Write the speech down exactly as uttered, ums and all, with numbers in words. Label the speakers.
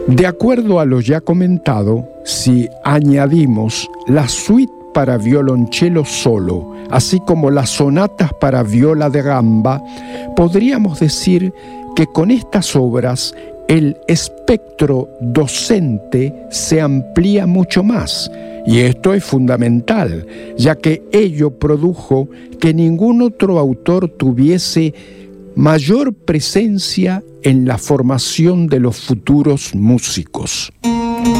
Speaker 1: De acuerdo a lo ya comentado, si añadimos la suite para violonchelo solo, así como las sonatas para viola de gamba, podríamos decir que con estas obras el espectro docente se amplía mucho más, y esto es fundamental, ya que ello produjo que ningún otro autor tuviese mayor presencia en la formación de los futuros músicos.